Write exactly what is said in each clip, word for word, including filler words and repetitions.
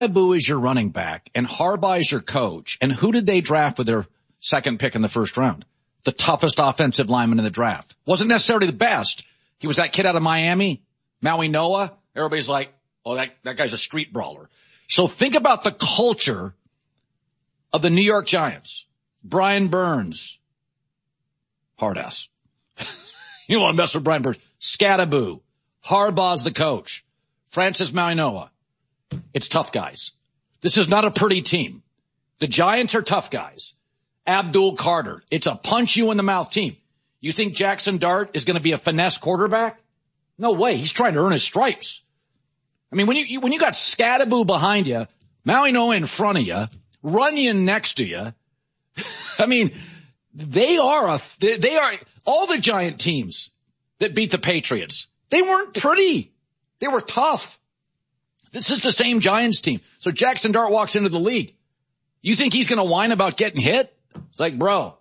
Boo is your running back and Harbaugh is your coach. And who did they draft with their second pick in the first round? The toughest offensive lineman in the draft. Wasn't necessarily the best. He was that kid out of Miami, Maui Noah. Everybody's like, oh, that, that guy's a street brawler. So think about the culture of the New York Giants. Brian Burns. Hard ass. You don't want to mess with Brian Burns. Scattaboo. Harbaugh's the coach. Francis Maui Noah. It's tough guys. This is not a pretty team. The Giants are tough guys. Abdul Carter. It's a punch you in the mouth team. You think Jackson Dart is going to be a finesse quarterback? No way. He's trying to earn his stripes. I mean, when you, you when you got Scattaboo behind you, Maui Noah in front of you, Runyon next to you, I mean, they are a they, they are all the Giant teams that beat the Patriots. They weren't pretty. They were tough. This is the same Giants team. So Jackson Dart walks into the league. You think he's going to whine about getting hit? It's like, bro,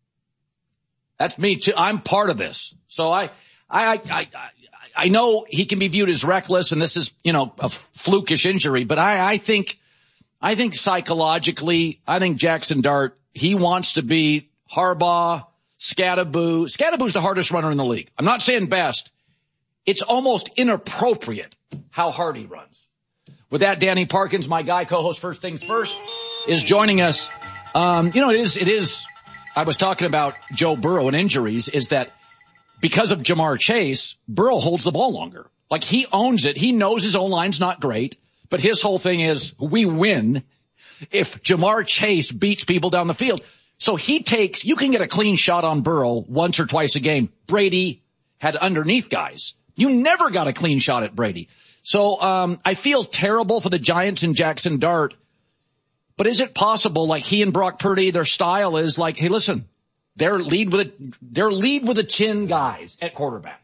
that's me too. I'm part of this. So I, I, I, I, I know he can be viewed as reckless and this is, you know, a flukish injury, but I, I think, I think psychologically, I think Jackson Dart, he wants to be Harbaugh, Scattaboo. Scattaboo's the hardest runner in the league. I'm not saying best. It's almost inappropriate how hard he runs. With that, Danny Parkins, my guy, co-host First Things First, is joining us. Um, you know, it is, it is, I was talking about Joe Burrow and injuries, is that because of Jamar Chase, Burrow holds the ball longer. Like, he owns it. He knows his O-line's not great, but his whole thing is we win if Jamar Chase beats people down the field. So he takes, you can get a clean shot on Burrow once or twice a game. Brady had underneath guys. You never got a clean shot at Brady. So, um, I feel terrible for the Giants and Jackson Dart, but is it possible, like he and Brock Purdy, their style is like, hey, listen, they're lead with a, they're lead with a chin guys at quarterback.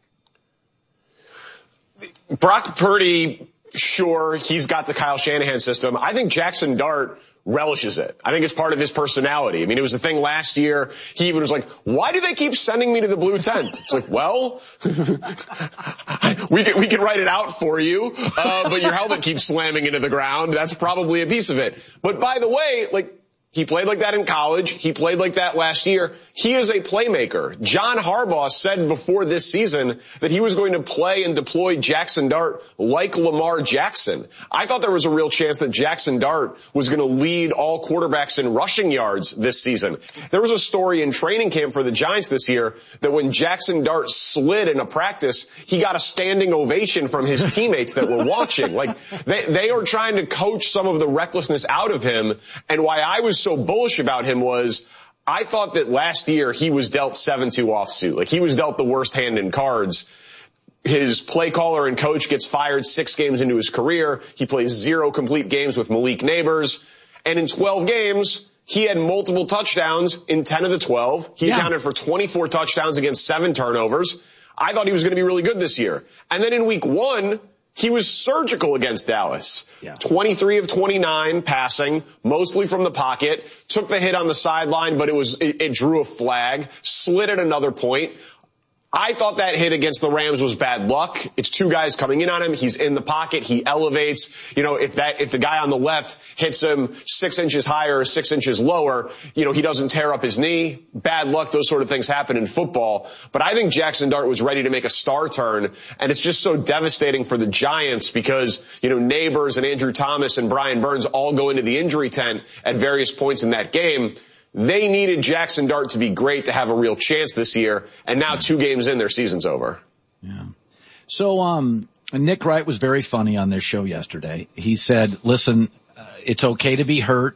Brock Purdy, sure, he's got the Kyle Shanahan system. I think Jackson Dart relishes it. I think it's part of his personality. I mean, it was the thing last year. He even was like, why do they keep sending me to the blue tent? It's like, well, we can, we can write it out for you, uh, but your helmet keeps slamming into the ground. That's probably a piece of it. But by the way, like, he played like that in college. He played like that last year. He is a playmaker. John Harbaugh said before this season that he was going to play and deploy Jackson Dart like Lamar Jackson. I thought there was a real chance that Jackson Dart was going to lead all quarterbacks in rushing yards this season. There was a story in training camp for the Giants this year that when Jackson Dart slid in a practice, he got a standing ovation from his teammates that were watching. Like, they, they are trying to coach some of the recklessness out of him. And why I was so bullish about him was I thought that last year he was dealt seven two offsuit. Like, he was dealt the worst hand in cards. His play caller and coach gets fired six games into his career. He plays zero complete games with Malik Neighbors. And in twelve games, he had multiple touchdowns in ten of the twelve. He yeah. accounted for twenty-four touchdowns against seven turnovers. I thought he was going to be really good this year. And then in week one, he was surgical against Dallas. Yeah. twenty-three of twenty-nine passing, mostly from the pocket, took the hit on the sideline, but it was, it, it drew a flag, slid at another point. I thought that hit against the Rams was bad luck. It's two guys coming in on him. He's in the pocket. He elevates. You know, if that, if the guy on the left hits him six inches higher or six inches lower, you know, he doesn't tear up his knee. Bad luck. Those sort of things happen in football. But I think Jackson Dart was ready to make a star turn. And it's just so devastating for the Giants because, you know, Neighbors and Andrew Thomas and Brian Burns all go into the injury tent at various points in that game. They needed Jackson Dart to be great to have a real chance this year, and now two games in, their season's over. Yeah. So, um, Nick Wright was very funny on their show yesterday. He said, listen, uh, it's okay to be hurt.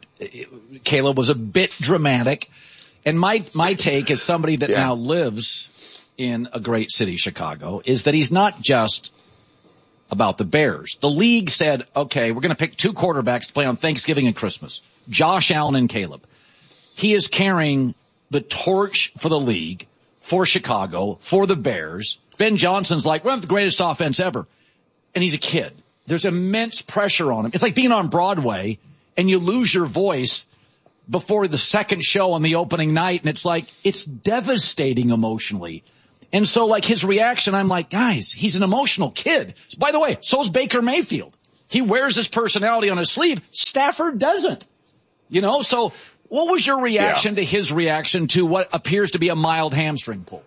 Caleb was a bit dramatic. And my, my take as somebody that yeah. now lives in a great city, Chicago, is that he's not just about the Bears. The league said, okay, we're going to pick two quarterbacks to play on Thanksgiving and Christmas, Josh Allen and Caleb. He is carrying the torch for the league, for Chicago, for the Bears. Ben Johnson's like, we have the greatest offense ever. And he's a kid. There's immense pressure on him. It's like being on Broadway and you lose your voice before the second show on the opening night. And it's like, it's devastating emotionally. And so like his reaction, I'm like, guys, he's an emotional kid. By the way, so is Baker Mayfield. He wears his personality on his sleeve. Stafford doesn't. You know, so what was your reaction yeah. to his reaction to what appears to be a mild hamstring pull?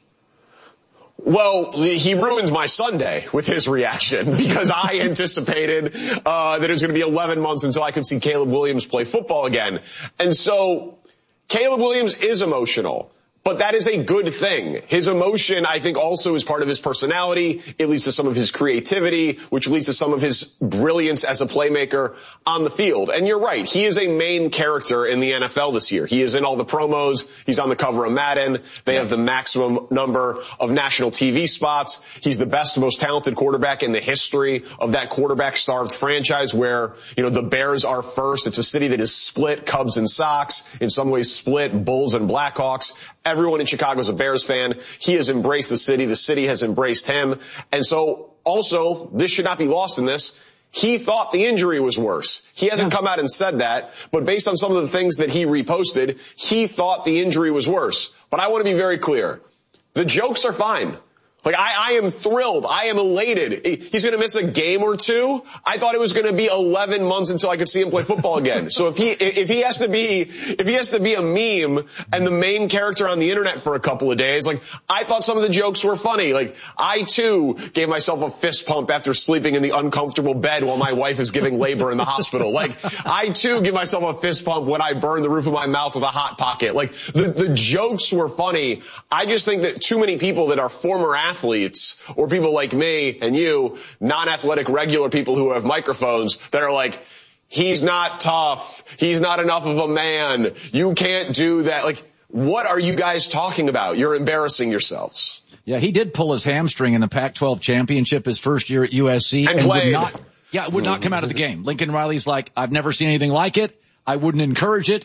Well, he ruined my Sunday with his reaction because I anticipated uh that it was going to be eleven months until I could see Caleb Williams play football again. And so Caleb Williams is emotional. But that is a good thing. His emotion, I think, also is part of his personality. It leads to some of his creativity, which leads to some of his brilliance as a playmaker on the field. And you're right. He is a main character in the N F L this year. He is in all the promos. He's on the cover of Madden. They have the maximum number of national T V spots. He's the best, most talented quarterback in the history of that quarterback-starved franchise where, you know, the Bears are first. It's a city that is split, Cubs and Sox. In some ways split, Bulls and Blackhawks. Everyone in Chicago is a Bears fan. He has embraced the city. The city has embraced him. And so also, this should not be lost in this. He thought the injury was worse. He hasn't come out and said that, but based on some of the things that he reposted, he thought the injury was worse. But I want to be very clear. The jokes are fine. Like, I, I am thrilled. I am elated. He's going to miss a game or two. I thought it was going to be eleven months until I could see him play football again. So if he, if he has to be, if he has to be a meme and the main character on the internet for a couple of days, like, I thought some of the jokes were funny. Like, I too gave myself a fist pump after sleeping in the uncomfortable bed while my wife is giving labor in the hospital. Like, I too give myself a fist pump when I burn the roof of my mouth with a Hot Pocket. Like, the, the jokes were funny. I just think that too many people that are former athletes athletes or people like me and you, non-athletic regular people who have microphones that are like, he's not tough. He's not enough of a man. You can't do that. Like, what are you guys talking about? You're embarrassing yourselves. Yeah, he did pull his hamstring in the Pac twelve championship his first year at U S C. And, and played. Would not, yeah, would not come out of the game. Lincoln Riley's like, I've never seen anything like it. I wouldn't encourage it.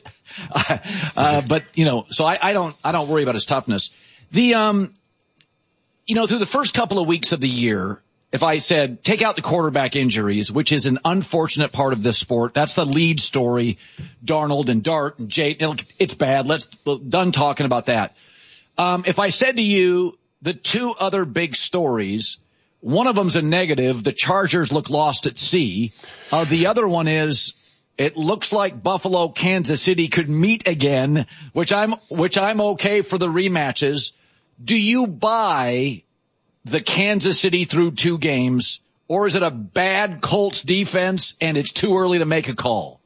uh, but, you know, so I, I don't, I don't worry about his toughness. The, um, You know, through the first couple of weeks of the year, if I said, take out the quarterback injuries, which is an unfortunate part of this sport, that's the lead story, Darnold and Dart and Jay, it's bad. Let's, done talking about that. Um, if I said to you, the two other big stories, one of them's a negative, the Chargers look lost at sea. Uh, the other one is, it looks like Buffalo, Kansas City could meet again, which I'm, which I'm okay for the rematches. Do you buy the Kansas City through two games, or is it a bad Colts defense and it's too early to make a call?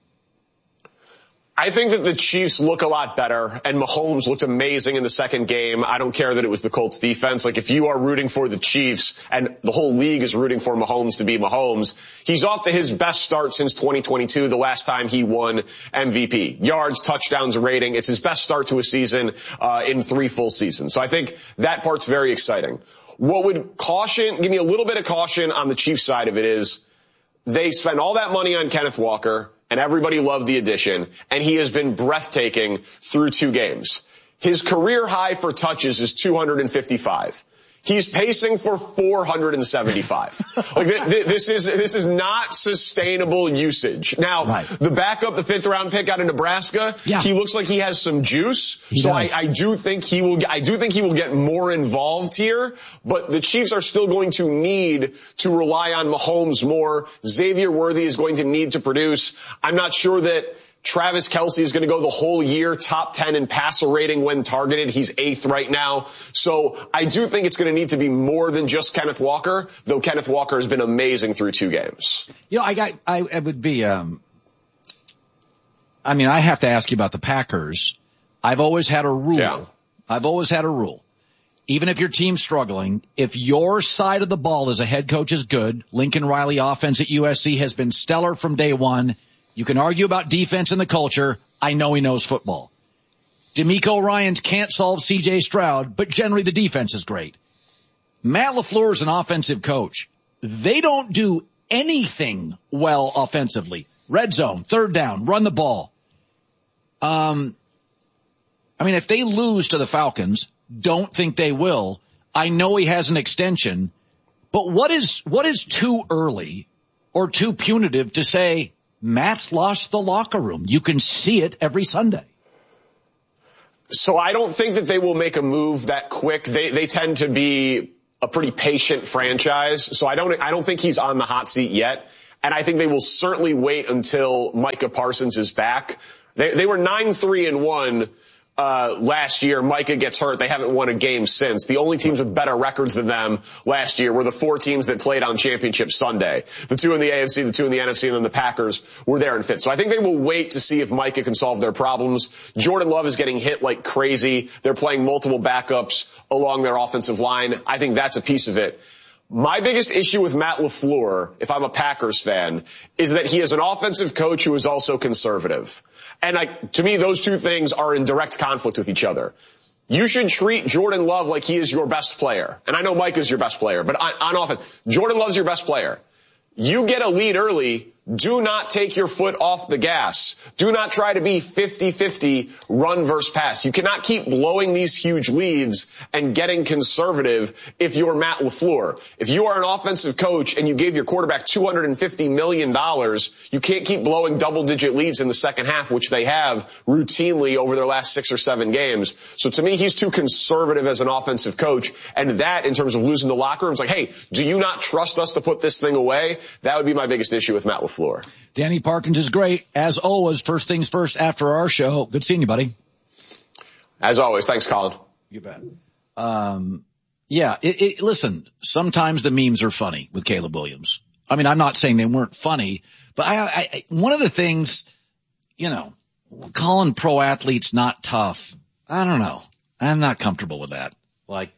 I think that the Chiefs look a lot better, and Mahomes looked amazing in the second game. I don't care that it was the Colts defense. Like, if you are rooting for the Chiefs, and the whole league is rooting for Mahomes to be Mahomes, he's off to his best start since twenty twenty-two, the last time he won M V P. Yards, touchdowns, rating. It's his best start to a season uh in three full seasons. So I think that part's very exciting. What would caution, give me a little bit of caution on the Chiefs side of it is, they spent all that money on Kenneth Walker, and everybody loved the addition, and he has been breathtaking through two games. His career high for touches is two hundred fifty-five. He's pacing for four hundred seventy-five. Like, th- th- this is, this is not sustainable usage. Now, right. The backup, the fifth round pick out of Nebraska, yeah. He looks like he has some juice. He so I, I do think he will, I do think he will get more involved here, but the Chiefs are still going to need to rely on Mahomes more. Xavier Worthy is going to need to produce. I'm not sure that Travis Kelce is going to go the whole year top ten in passer rating when targeted. He's eighth right now. So I do think it's going to need to be more than just Kenneth Walker, though Kenneth Walker has been amazing through two games. You know, I got, I, it would be, um, I mean, I have to ask you about the Packers. I've always had a rule. Yeah. I've always had a rule. Even if your team's struggling, if your side of the ball as a head coach is good, Lincoln Riley offense at U S C has been stellar from day one. You can argue about defense and the culture. I know he knows football. DeMeco Ryans can't solve C J Stroud, but generally the defense is great. Matt LaFleur is an offensive coach. They don't do anything well offensively. Red zone, third down, run the ball. Um, I mean, if they lose to the Falcons, don't think they will. I know he has an extension, but what is, what is too early or too punitive to say, Matt's lost the locker room? You can see it every Sunday. So I don't think that they will make a move that quick. They they tend to be a pretty patient franchise. So I don't I don't think he's on the hot seat yet. and I think they will certainly wait until Micah Parsons is back. They, they were nine three and one uh last year. Micah gets hurt. They haven't won a game since. The only teams with better records than them last year were the four teams that played on Championship Sunday. The two in the A F C, the two in the N F C, and then the Packers were there and fit. So I think they will wait to see if Micah can solve their problems. Jordan Love is getting hit like crazy. They're playing multiple backups along their offensive line. I think that's a piece of it. My biggest issue with Matt LaFleur, if I'm a Packers fan, is that he is an offensive coach who is also conservative. And like, to me, those two things are in direct conflict with each other. You should treat Jordan Love like he is your best player. And I know Mike is your best player, but on, on offense, Jordan Love's your best player. You get a lead early. Do not take your foot off the gas. Do not try to be fifty fifty run versus pass. You cannot keep blowing these huge leads and getting conservative if you're Matt LaFleur. If you are an offensive coach and you gave your quarterback two hundred fifty million dollars, you can't keep blowing double-digit leads in the second half, which they have routinely over their last six or seven games. So to me, he's too conservative as an offensive coach. And that, in terms of losing the locker room, it's like, hey, do you not trust us to put this thing away? That would be my biggest issue with Matt LaFleur. Floor. Danny Parkins is great. As always, first things first after our show. Good seeing you, buddy. As always. Thanks, Colin. You bet. Um, yeah, it, it, listen, sometimes the memes are funny with Caleb Williams. I mean, I'm not saying they weren't funny, but I, I, one of the things, you know, calling pro athletes not tough, I don't know. I'm not comfortable with that. Like,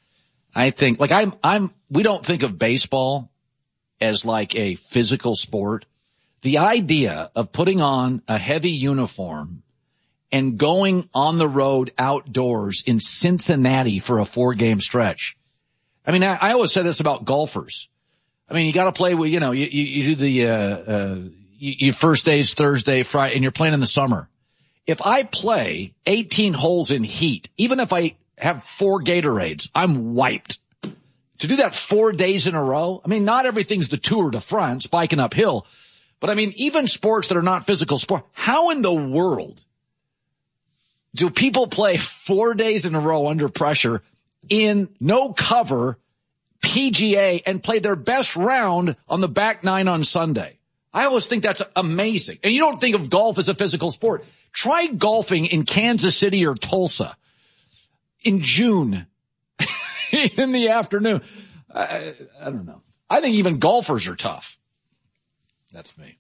I think, like I'm, I'm, we don't think of baseball as like a physical sport. The idea of putting on a heavy uniform and going on the road outdoors in Cincinnati for a four game stretch. I mean, I, I always say this about golfers. I mean, you got to play with, you know, you, you, you do the, uh, uh, you, you first day's Thursday, Friday, and you're playing in the summer. If I play eighteen holes in heat, even if I have four Gatorades, I'm wiped. To do that four days in a row, I mean, not everything's the Tour de France, biking uphill. But I mean, even sports that are not physical sport, how in the world do people play four days in a row under pressure in no cover P G A and play their best round on the back nine on Sunday? I always think that's amazing. And you don't think of golf as a physical sport. Try golfing in Kansas City or Tulsa in June. In the afternoon. I, I don't know. I think even golfers are tough. That's me.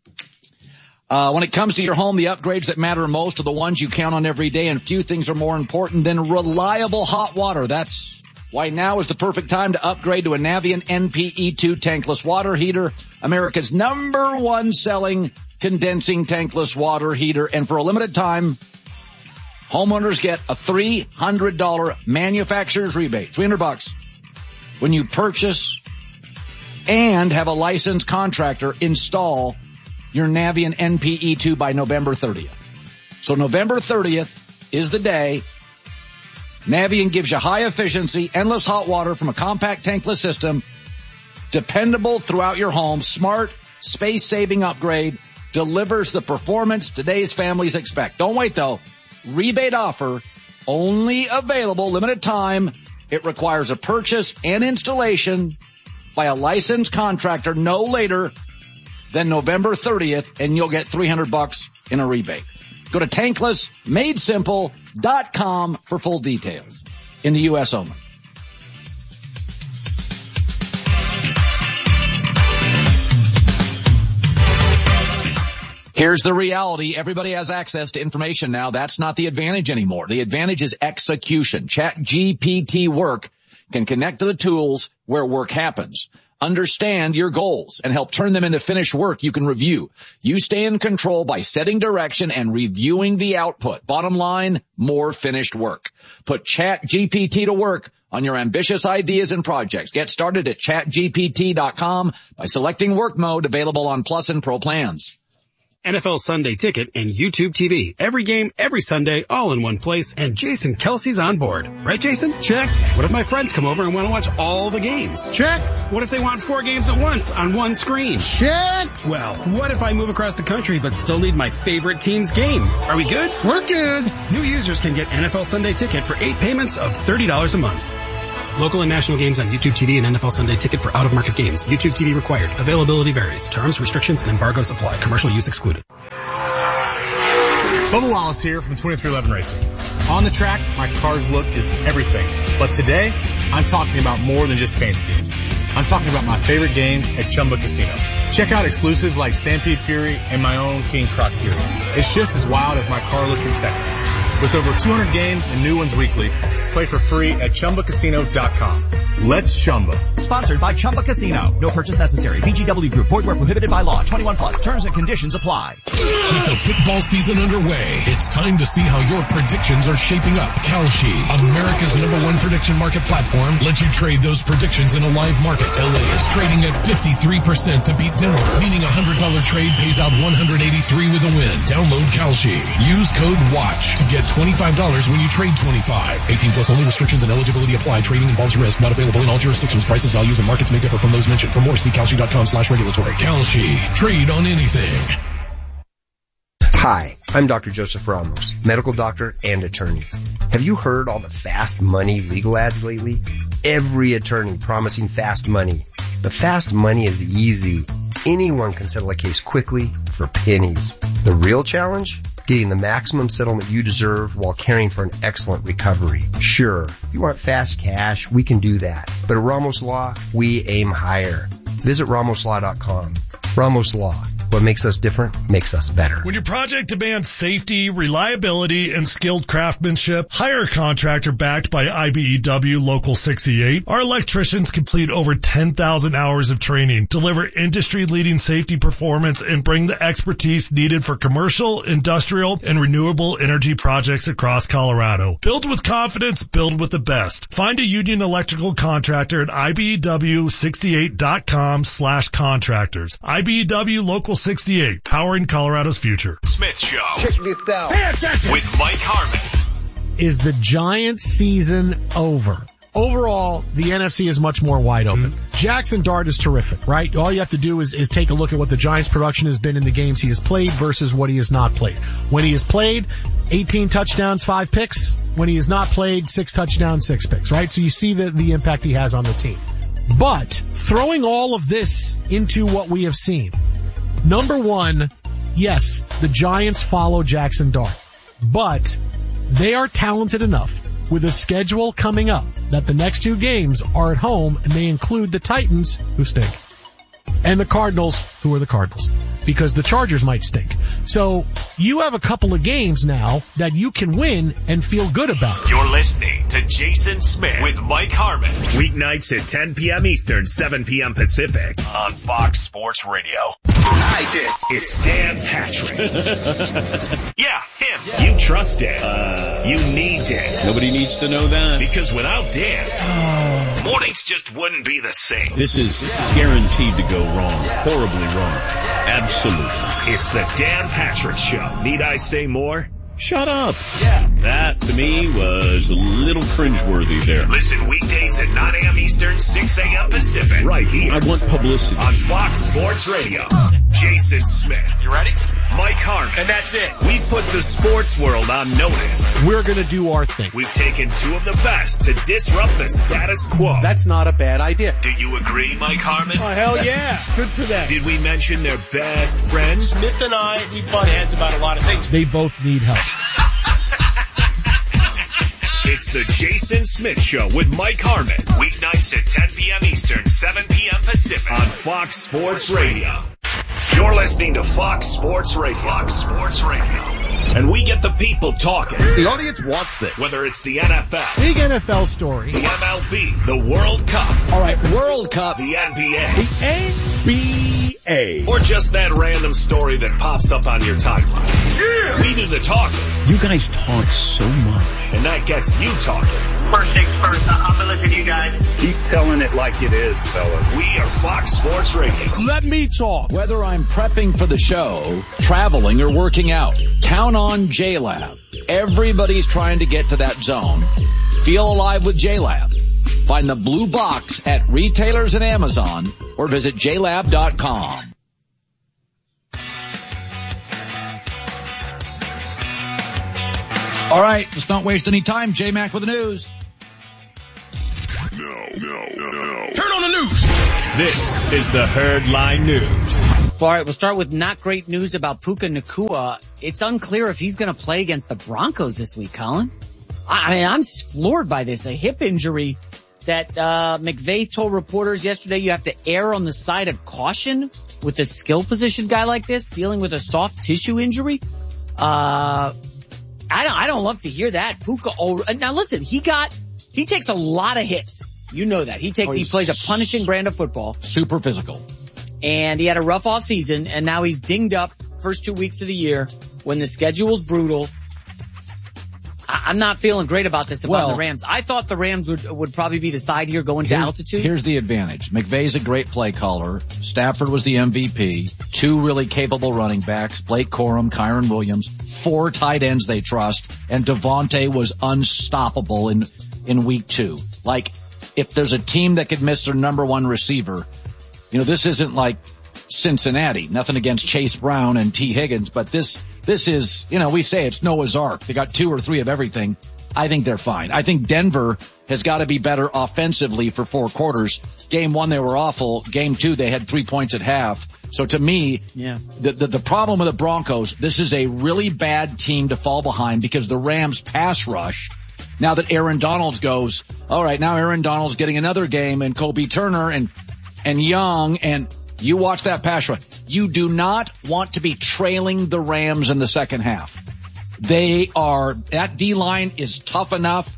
Uh, when it comes to your home, the upgrades that matter most are the ones you count on every day, and few things are more important than reliable hot water. That's why now is the perfect time to upgrade to a Navien N P E two tankless water heater, America's number one selling condensing tankless water heater. And for a limited time, homeowners get a three hundred dollars manufacturer's rebate, three hundred bucks, when you purchase and have a licensed contractor install your Navien N P E two by November thirtieth. So November thirtieth is the day. Navien gives you high efficiency, endless hot water from a compact tankless system, dependable throughout your home, smart, space-saving upgrade, delivers the performance today's families expect. Don't wait though. Rebate offer only available limited time. It requires a purchase and installation by a licensed contractor no later than November thirtieth, and you'll get three hundred bucks in a rebate. Go to tankless made simple dot com for full details. In the U S only. Here's the reality. Everybody has access to information now. That's not the advantage anymore. The advantage is execution. ChatGPT Work can connect to the tools where work happens. Understand your goals and help turn them into finished work you can review. You stay in control by setting direction and reviewing the output. Bottom line, more finished work. Put ChatGPT to work on your ambitious ideas and projects. Get started at chat G P T dot com by selecting work mode, available on Plus and Pro plans. N F L Sunday Ticket and YouTube T V. Every game, every Sunday, all in one place, and Jason Kelsey's on board. Right, Jason? Check. What if my friends come over and want to watch all the games? Check. What if they want four games at once on one screen? Check. Well, what if I move across the country but still need my favorite team's game? Are we good? We're good. New users can get N F L Sunday Ticket for eight payments of thirty dollars a month. Local and national games on YouTube T V and N F L Sunday Ticket for out-of-market games. YouTube T V required. Availability varies. Terms, restrictions, and embargoes apply. Commercial use excluded. Bubba Wallace here from twenty-three eleven Racing. On the track, my car's look is everything. But today, I'm talking about more than just paint schemes. I'm talking about my favorite games at Chumba Casino. Check out exclusives like Stampede Fury and my own King Croc Fury. It's just as wild as my car look in Texas. With over two hundred games and new ones weekly, play for free at Chumba Casino dot com. Let's Chumba. Sponsored by Chumba Casino. No purchase necessary. V G W Group. Void where prohibited by law. twenty-one plus. Terms and conditions apply. With the football season underway, it's time to see how your predictions are shaping up. Kalshi, America's number one prediction market platform, lets you trade those predictions in a live market. L A is trading at fifty-three percent to beat Denver, meaning a one hundred dollars trade pays out one hundred eighty-three with a win. Download Kalshi. Use code WATCH to get twenty-five dollars when you trade twenty-five. eighteen plus only. Restrictions and eligibility apply. Trading involves risk. Not available in all jurisdictions. Prices, values, and markets may differ from those mentioned. For more, see Kalshi.com slash regulatory. Kalshi. Trade on anything. Hi, I'm Doctor Joseph Ramos, medical doctor and attorney. Have you heard all the fast money legal ads lately? Every attorney promising fast money. But fast money is easy. Anyone can settle a case quickly for pennies. The real challenge? Getting the maximum settlement you deserve while caring for an excellent recovery. Sure, if you want fast cash, we can do that. But at Ramos Law, we aim higher. Visit ramos law dot com. Ramos Law. What makes us different makes us better. When your project demands safety, reliability, and skilled craftsmanship, hire a contractor backed by I B E W Local sixty-eight. Our electricians complete over ten thousand hours of training, deliver industry-leading safety performance, and bring the expertise needed for commercial, industrial, and renewable energy projects across Colorado. Build with confidence, build with the best. Find a union electrical contractor at I B E W sixty-eight dot com slash contractors. I B E W Local sixty-eight, powering Colorado's future. Smith Show. Check this out. Pay attention. With Mike Harmon. Is the Giants season over? Overall, the N F C is much more wide open. Mm-hmm. Jackson Dart is terrific, right? All you have to do is, is take a look at what the Giants' production has been in the games he has played versus what he has not played. When he has played, eighteen touchdowns, five picks. When he has not played, six touchdowns, six picks, right? So you see the, the impact he has on the team. But throwing all of this into what we have seen, number one, yes, the Giants follow Jackson Dart, but they are talented enough with a schedule coming up that the next two games are at home, and they include the Titans, who stink, and the Cardinals, who are the Cardinals, because the Chargers might stink. So you have a couple of games now that you can win and feel good about. You're listening to Jason Smith with Mike Harmon. Weeknights at ten p.m. Eastern, seven p.m. Pacific on Fox Sports Radio. I did. It's Dan Patrick. Yeah, him. Yeah. You trust Dan. Uh, you need Dan. Nobody needs to know that. Because without Dan, oh. mornings just wouldn't be the same. This is guaranteed to go wrong. Horribly wrong. Absolutely. It's the Dan Patrick Show. Need I say more? Shut up. Yeah. That, to me, was a little cringeworthy there. Listen weekdays at nine a.m. Eastern, six a.m. Pacific. Right here. I want publicity. On Fox Sports Radio. Jason Smith. You ready? Mike Harmon. And that's it. We've put the sports world on notice. We're going to do our thing. We've taken two of the best to disrupt the status quo. That's not a bad idea. Do you agree, Mike Harmon? Oh, hell yeah. Good for them. Did we mention their best friends? Smith and I, we butt heads about a lot of things. They both need help. It's the Jason Smith Show with Mike Harmon. Weeknights at ten p.m. Eastern, seven p.m. Pacific on Fox Sports Radio. You're listening to Fox Sports Radio. Fox Sports Radio. And we get the people talking. The audience wants this. Whether it's the N F L. Big N F L story. The M L B. The World Cup. All right, World Cup. The N B A. The N B A. Or just that random story that pops up on your timeline. Yeah. We do the talking. You guys talk so much. And that gets you talking. First things first, I'm going to listen to you guys. Keep telling it like it is, fellas. We are Fox Sports Radio. Let me talk. Whether I'm prepping for the show, traveling, or working out, count on J-Lab. Everybody's trying to get to that zone. Feel alive with J-Lab. Find the blue box at retailers and Amazon or visit j lab dot com. All right, let's not waste any time. J-Mac with the news. Now, no, no. Turn on the news. This is the Herdline News. All right, we'll start with not great news about Puka Nacua. It's unclear if he's going to play against the Broncos this week, Colin. I mean, I'm floored by this. A hip injury that uh McVay told reporters yesterday you have to err on the side of caution with a skill position guy like this dealing with a soft tissue injury. Uh, I don't, I don't love to hear that. Puka, oh, now listen, he got, he takes a lot of hits. You know that. He takes, oh, he plays a punishing brand of football. Super physical. And he had a rough off season, and now he's dinged up first two weeks of the year when the schedule's brutal. I, I'm not feeling great about this about well, the Rams. I thought the Rams would, would probably be the side here going to altitude. Here's the advantage. McVay's a great play caller. Stafford was the M V P. Two really capable running backs, Blake Corum, Kyron Williams, four tight ends they trust, and Devontae was unstoppable in, in week two. Like, if there's a team that could miss their number one receiver, you know, this isn't like Cincinnati. Nothing against Chase Brown and T. Higgins, but this, this is, you know, we say it's Noah's Ark. They got two or three of everything. I think they're fine. I think Denver has got to be better offensively for four quarters. Game one, they were awful. Game two, they had three points at half. So to me, yeah. the, the, the problem with the Broncos, this is a really bad team to fall behind because the Rams pass rush. Now that Aaron Donald goes, all right, now Aaron Donald's getting another game and Kobe Turner and, and Young, and you watch that pass rush. You do not want to be trailing the Rams in the second half. They are, that D-line is tough enough.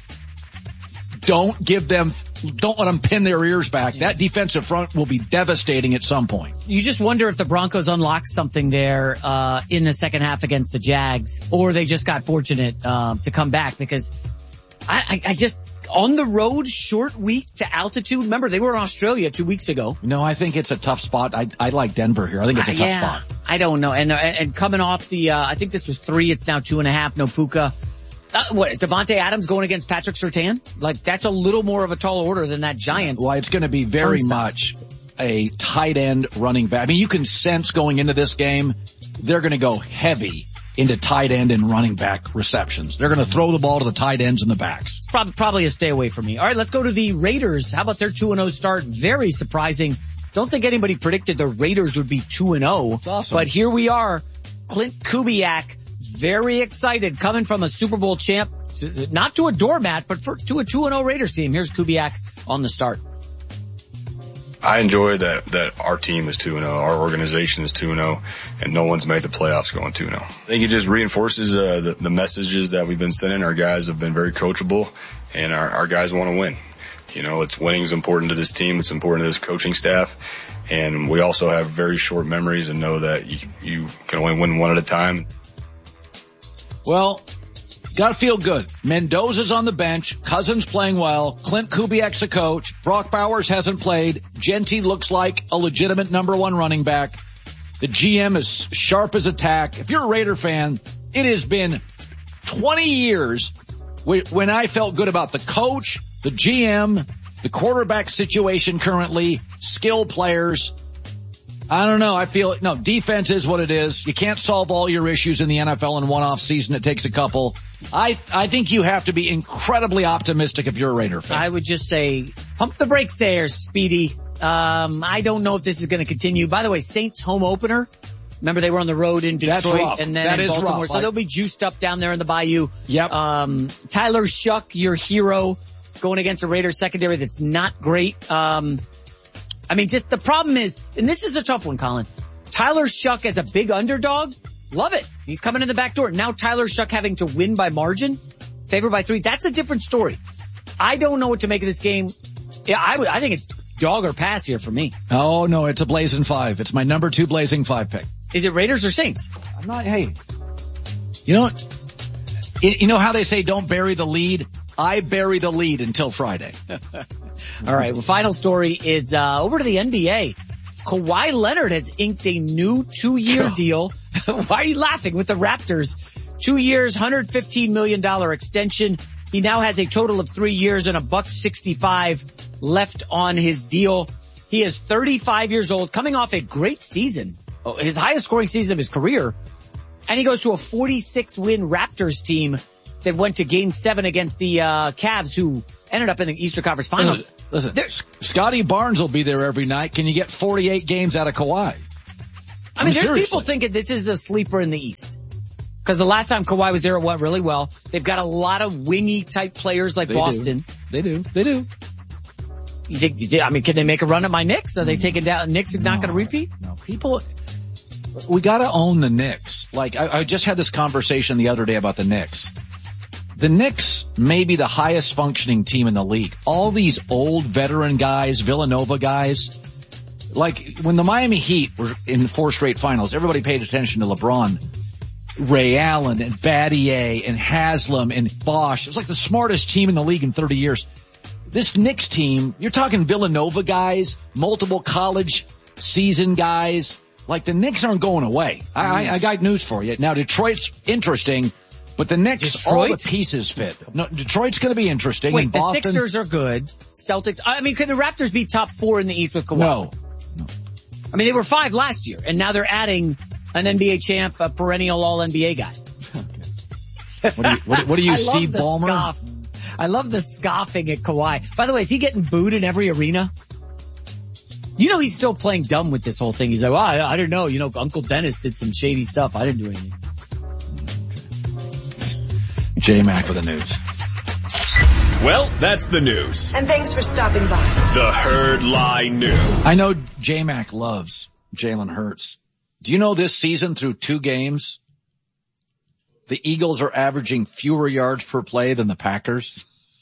Don't give them, don't let them pin their ears back. Yeah. That defensive front will be devastating at some point. You just wonder if the Broncos unlock something there, uh, in the second half against the Jags, or they just got fortunate, um, to come back because I, I, I just, on the road, short week to altitude. Remember, they were in Australia two weeks ago. No, I think it's a tough spot. I, I like Denver here. I think it's a tough uh, yeah, spot. I don't know. And, uh, and coming off the, uh, I think this was three. It's now two and a half. No Puka. Uh, what is Devontae Adams going against Patrick Surtain? Like, that's a little more of a tall order than that Giants. Well, it's going to be very much a tight end running back. I mean, you can sense going into this game, they're going to go heavy into tight end and running back receptions. They're going to throw the ball to the tight ends and the backs. It's prob- probably a stay away from me. All right, let's go to the Raiders. How about their two and oh start? Very surprising. Don't think anybody predicted the Raiders would be two and oh. Awesome. But here we are. Clint Kubiak, very excited, coming from a Super Bowl champ, not to a doormat, but for, to a two and oh Raiders team. Here's Kubiak on the start. I enjoy that, that our team is two and oh, our organization is two and oh, and no one's made the playoffs going two and oh. I think it just reinforces uh, the, the messages that we've been sending. Our guys have been very coachable, and our, our guys want to win. You know, it's winning is important to this team. It's important to this coaching staff. And we also have very short memories and know that you, you can only win one at a time. Well, gotta feel good. Mendoza's on the bench. Cousins playing well. Clint Kubiak's a coach. Brock Bowers hasn't played. Genty looks like a legitimate number one running back. The G M is sharp as a tack. If you're a Raider fan, it has been twenty years when I felt good about the coach, the G M, the quarterback situation currently, skill players. I don't know. I feel, no, defense is what it is. You can't solve all your issues in the N F L in one off season. It takes a couple. I, I think you have to be incredibly optimistic if you're a Raider fan. I would just say, pump the brakes there, Speedy. Um, I don't know if this is going to continue. By the way, Saints home opener. Remember they were on the road in Detroit and then that in Baltimore. Rough. So they'll be juiced up down there in the Bayou. Yep. Um, Tyler Shuck, your hero, going against a Raiders secondary that's not great. Um, I mean, just the problem is, and this is a tough one, Colin. Tyler Shuck as a big underdog, love it. He's coming in the back door. Now Tyler Shuck having to win by margin, favored by three. That's a different story. I don't know what to make of this game. Yeah, I would, I think it's dog or pass here for me. Oh no, it's a blazing five. It's my number two blazing five pick. Is it Raiders or Saints? I'm not, hey, you know what? You know how they say don't bury the lead? I bury the lead until Friday. All right. Well, final story is, uh, over to the N B A. Kawhi Leonard has inked a new two-year deal. Why are you laughing? With the Raptors. Two years, one hundred fifteen million dollars extension. He now has a total of three years and a buck sixty-five left on his deal. He is thirty-five years old, coming off a great season, his highest scoring season of his career. And he goes to a forty-six win Raptors team that went to game seven against the, uh, Cavs who ended up in the Eastern Conference Finals. Listen, listen Scotty Barnes will be there every night. Can you get forty-eight games out of Kawhi? I mean, I mean there's seriously. people thinking this is a sleeper in the East. Cause the last time Kawhi was there, it went really well. They've got a lot of wingy type players like they Boston. Do. They do. They do. You think, I mean, can they make a run at my Knicks? Are they taking down, Knicks are no, not going to repeat? No, people, we gotta own the Knicks. Like, I, I just had this conversation the other day about the Knicks. The Knicks may be the highest functioning team in the league. All these old veteran guys, Villanova guys, like when the Miami Heat were in four straight finals, everybody paid attention to LeBron. Ray Allen and Battier and Haslam and Bosch. It was like the smartest team in the league in thirty years. This Knicks team, you're talking Villanova guys, multiple college season guys. Like the Knicks aren't going away. I, I, I got news for you. Now Detroit's interesting, but the Knicks, Detroit? all the pieces fit. No, Detroit's going to be interesting. Wait, and the Boston, Sixers are good. Celtics, I mean, can the Raptors be top four in the East with Kawhi? No. no. I mean, they were five last year, and now they're adding an N B A champ, a perennial all N B A guy. What do you, what, what do you I Steve love Ballmer? Scoff. I love the scoffing at Kawhi. By the way, is he getting booed in every arena? You know he's still playing dumb with this whole thing. He's like, well, I, I don't know. You know, Uncle Dennis did some shady stuff. I didn't do anything. J-Mac with the news. Well, that's the news. And thanks for stopping by. The Herd Lie News. I know J-Mac loves Jalen Hurts. Do you know this season through two games, the Eagles are averaging fewer yards per play than the Packers?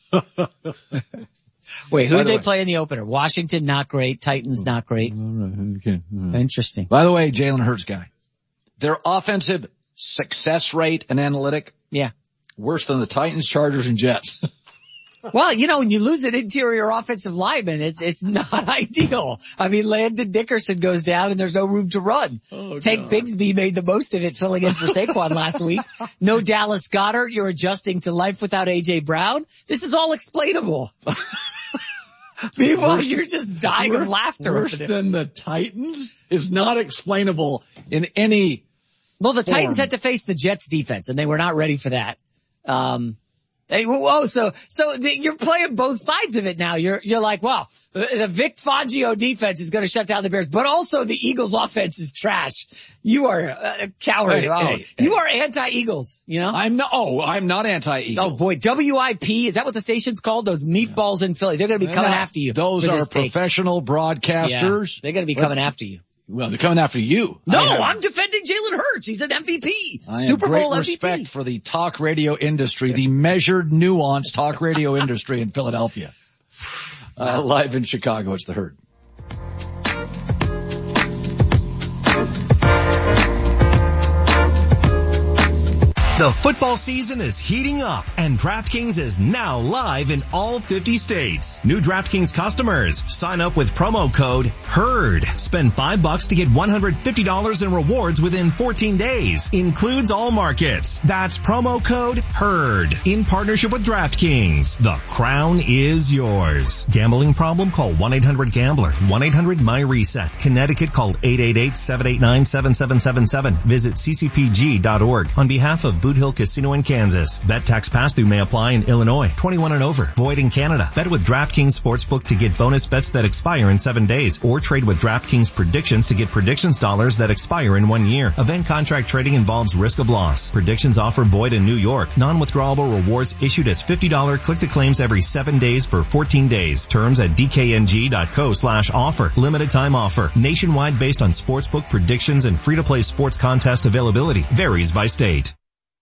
Wait, who By did the they way, play in the opener? Washington, not great. Titans, not great. All right, okay, all right. Interesting. By the way, Jalen Hurts guy, their offensive success rate and analytic, yeah, worse than the Titans, Chargers, and Jets. Well, you know, when you lose an interior offensive lineman, it's, it's not ideal. I mean, Landon Dickerson goes down and there's no room to run. Oh, Tank God. Bigsby made the most of it filling in for Saquon last week. No Dallas Goedert. You're adjusting to life without A J Brown. This is all explainable. Meanwhile, you're just dying worse, of laughter. Worse than the Titans is not explainable in any Well, the form. Titans had to face the Jets defense and they were not ready for that. Um, Hey, whoa, so, so the, you're playing both sides of it now. You're, you're like, well, the, the Vic Fangio defense is going to shut down the Bears, but also the Eagles offense is trash. You are a coward. Hey, oh, hey, you hey. are anti-Eagles, you know? I'm not, oh, I'm not anti-Eagles. Oh boy, W I P, is that what the station's called? Those meatballs in Philly. They're going to be coming not, after you. Those are professional take. broadcasters. Yeah, they're going to be coming Let's, after you. Well, they're coming after you. No, I'm defending Jalen Hurts. He's an M V P. I Super have great Bowl M V P. respect for the talk radio industry, the measured, nuanced talk radio industry in Philadelphia. Uh, live in Chicago, it's the Herd. The football season is heating up, and DraftKings is now live in all fifty states. New DraftKings customers, sign up with promo code HERD. Spend five bucks to get one hundred fifty dollars in rewards within fourteen days. Includes all markets. That's promo code HERD. In partnership with DraftKings. The crown is yours. Gambling problem? Call one eight hundred gambler. one eight hundred my reset. Connecticut, call eight eight eight, seven eight nine, seven seven seven seven. Visit c c p g dot org. On behalf of Boot Hill Casino in Kansas. Bet tax pass-through may apply in Illinois. twenty-one and over. Void in Canada. Bet with DraftKings Sportsbook to get bonus bets that expire in seven days. Or trade with DraftKings Predictions to get predictions dollars that expire in one year. Event contract trading involves risk of loss. Predictions offer void in New York. Non-withdrawable rewards issued as fifty dollars click-to-claims every seven days for fourteen days. Terms at d k n g dot co slash offer. Limited time offer. Nationwide based on sportsbook predictions and free-to-play sports contest availability. Varies by state.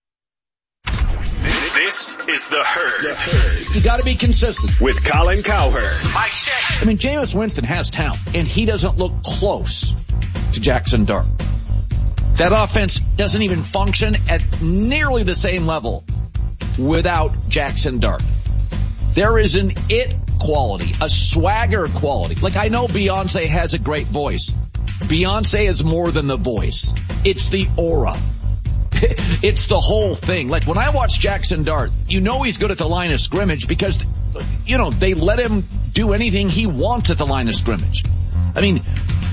This is The Herd. The Herd. You gotta be consistent. With Colin Cowherd. Mike check. I mean, Jameis Winston has talent, and he doesn't look close to Jackson Dart. That offense doesn't even function at nearly the same level without Jackson Dart. There is an it quality, a swagger quality. Like, I know Beyonce has a great voice. Beyonce is more than the voice. It's the aura. It's the whole thing. Like, when I watch Jackson Dart, you know he's good at the line of scrimmage because, you know, they let him do anything he wants at the line of scrimmage. I mean,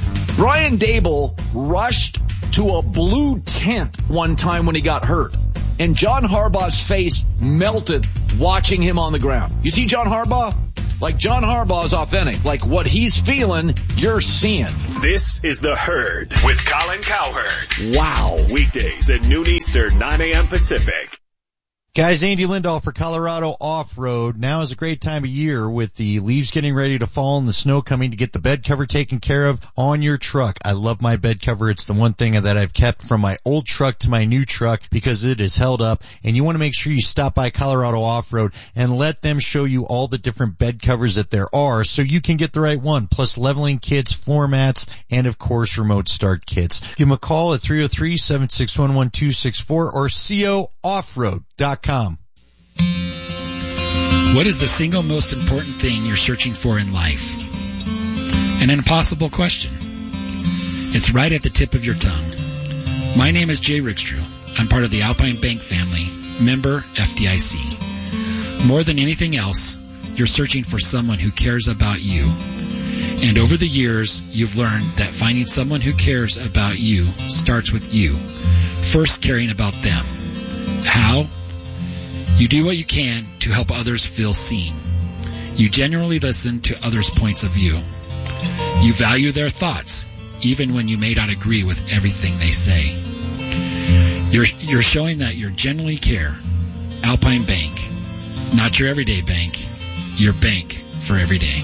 Brian Dable rushed to a blue tent one time when he got hurt. and John Harbaugh's face melted watching him on the ground. You see John Harbaugh? Like John Harbaugh is authentic. Like what he's feeling, you're seeing. This is The Herd with Colin Cowherd. Wow. Weekdays at noon Eastern, nine a.m. Pacific. Guys, Andy Lindahl for Colorado Off-Road. Now is a great time of year with the leaves getting ready to fall and the snow coming to get the bed cover taken care of on your truck. I love my bed cover. It's the one thing that I've kept from my old truck to my new truck because it is held up. And you want to make sure you stop by Colorado Off-Road and let them show you all the different bed covers that there are so you can get the right one. Plus leveling kits, floor mats, and of course remote start kits. Give them a call at three oh three, seven six one, one two six four or co offroad dot com. What is the single most important thing you're searching for in life? An impossible question. It's right at the tip of your tongue. My name is Jay Rickstrew. I'm part of the Alpine Bank family, member F D I C. More than anything else, you're searching for someone who cares about you. And over the years, you've learned that finding someone who cares about you starts with you, first caring about them. How? You do what you can to help others feel seen. You genuinely listen to others' points of view. You value their thoughts, even when you may not agree with everything they say. You're, you're showing that you genuinely care. Alpine Bank. Not your everyday bank. Your bank for every day.